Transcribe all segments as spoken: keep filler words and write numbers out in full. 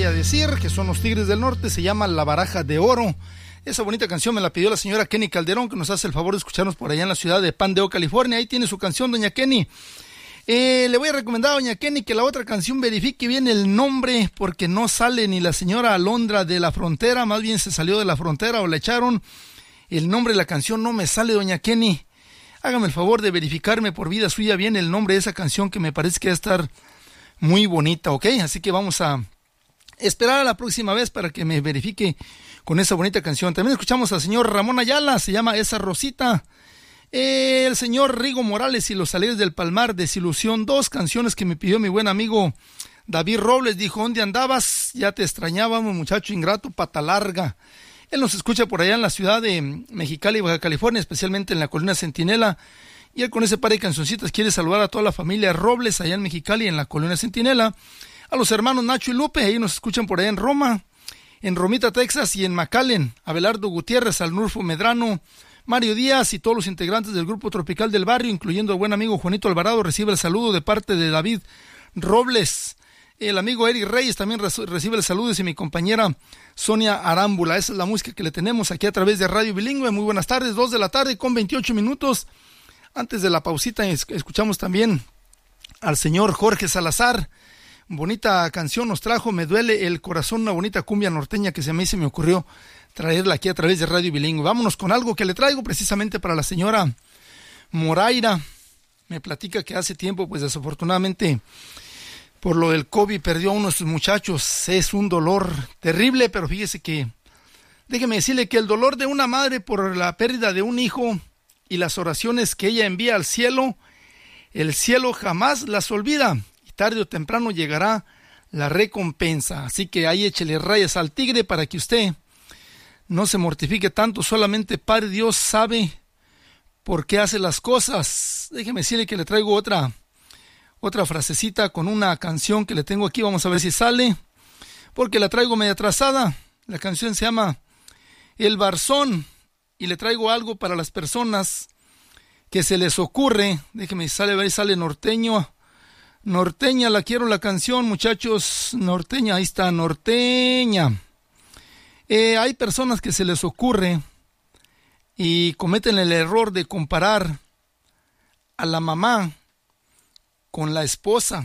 a decir, que son los Tigres del Norte, se llama La Baraja de Oro. Esa bonita canción me la pidió la señora Kenny Calderón, que nos hace el favor de escucharnos por allá en la ciudad de Pandeo, California. Ahí tiene su canción, doña Kenny. Eh, le voy a recomendar a doña Kenny que la otra canción verifique bien el nombre, porque no sale ni la señora Alondra de la Frontera, más bien se salió de la frontera o la echaron. El nombre de la canción no me sale, doña Kenny. Hágame el favor de verificarme por vida suya bien el nombre de esa canción, que me parece que va a estar muy bonita, ¿ok? Así que vamos a esperar a la próxima vez para que me verifique con esa bonita canción. También escuchamos al señor Ramón Ayala, se llama Esa Rosita. Eh, el señor Rigo Morales y los Alegres del Palmar, Desilusión, dos canciones que me pidió mi buen amigo David Robles. Dijo, ¿dónde andabas? Ya te extrañábamos, muchacho ingrato, pata larga. Él nos escucha por allá en la ciudad de Mexicali, Baja California, especialmente en la colina Centinela. Y él con ese par de cancioncitas quiere saludar a toda la familia Robles allá en Mexicali, en la colina Centinela. A los hermanos Nacho y Lupe, ahí nos escuchan por allá en Roma, en Romita, Texas, y en McAllen. Abelardo Gutiérrez, Alnulfo Medrano, Mario Díaz y todos los integrantes del Grupo Tropical del Barrio, incluyendo al buen amigo Juanito Alvarado, recibe el saludo de parte de David Robles. El amigo Eric Reyes también recibe el saludo de mi compañera Sonia Arámbula. Esa es la música que le tenemos aquí a través de Radio Bilingüe. Muy buenas tardes, dos de la tarde con veintiocho minutos. Antes de la pausita escuchamos también al señor Jorge Salazar. Bonita canción nos trajo, Me Duele el Corazón, una bonita cumbia norteña que se me, se me ocurrió traerla aquí a través de Radio Bilingüe. Vámonos con algo que le traigo precisamente para la señora Moraira. Me platica que hace tiempo, pues desafortunadamente, por lo del COVID perdió a uno de sus muchachos. Es un dolor terrible, pero fíjese que, déjeme decirle que el dolor de una madre por la pérdida de un hijo y las oraciones que ella envía al cielo, el cielo jamás las olvida, y tarde o temprano llegará la recompensa. Así que ahí échele rayas al tigre para que usted no se mortifique tanto. Solamente Padre Dios sabe por qué hace las cosas. Déjeme decirle que le traigo otra Otra frasecita con una canción que le tengo aquí. Vamos a ver si sale, porque la traigo media atrasada. La canción se llama El Barzón, y le traigo algo para las personas que se les ocurre. Déjeme si sale, ahí sale norteño. Norteña, la quiero la canción, muchachos. Norteña, ahí está, norteña. Eh, hay personas que se les ocurre y cometen el error de comparar a la mamá con la esposa.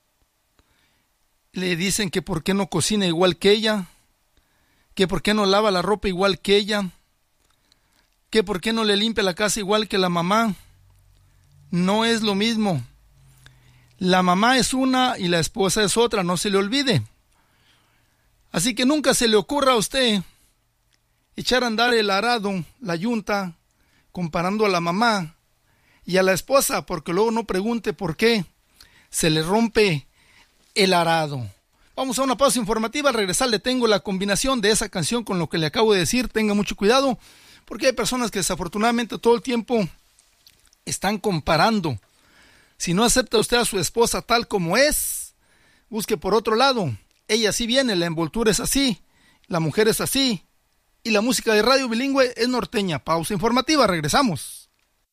Le dicen que por qué no cocina igual que ella, que por qué no lava la ropa igual que ella, que por qué no le limpia la casa igual que la mamá. No es lo mismo. La mamá es una y la esposa es otra, no se le olvide. Así que nunca se le ocurra a usted echar a andar el arado, la yunta, comparando a la mamá y a la esposa, porque luego no pregunte por qué se le rompe el arado. Vamos a una pausa informativa. Al regresar le tengo la combinación de esa canción con lo que le acabo de decir. Tenga mucho cuidado, porque hay personas que desafortunadamente todo el tiempo están comparando. Si no acepta usted a su esposa tal como es, busque por otro lado. Ella así viene, la envoltura es así, la mujer es así, y la música de Radio Bilingüe es norteña. Pausa informativa, regresamos.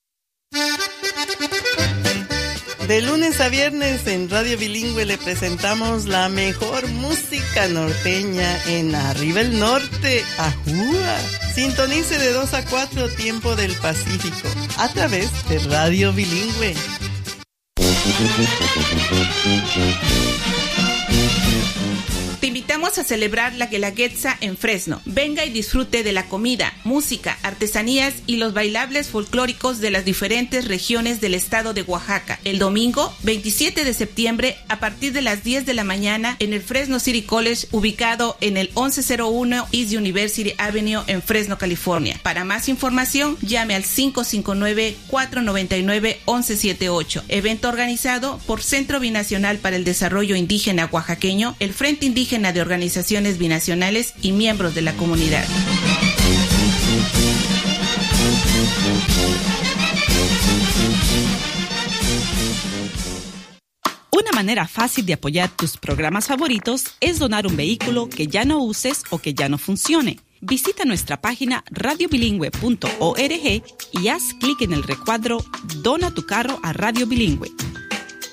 De lunes a viernes en Radio Bilingüe le presentamos la mejor música norteña en Arriba el Norte, ¡Ajúa! Sintonice de dos a cuatro tiempo del Pacífico a través de Radio Bilingüe. Te invitamos a celebrar la Guelaguetza en Fresno. Venga y disfrute de la comida, música, artesanías y los bailables folclóricos de las diferentes regiones del estado de Oaxaca. El domingo veintisiete de septiembre a partir de las diez de la mañana en el Fresno City College, ubicado en el once cero uno East University Avenue en Fresno, California. Para más información, llame al cinco cinco nueve, cuatro nueve nueve, once setenta y ocho. Evento organizado por Centro Binacional para el Desarrollo Indígena Oaxaqueño, el Frente Indígena de Organizaciones Binacionales y miembros de la comunidad. Una manera fácil de apoyar tus programas favoritos es donar un vehículo que ya no uses o que ya no funcione. Visita nuestra página radio bilingüe punto org y haz clic en el recuadro Dona tu carro a Radio Bilingüe.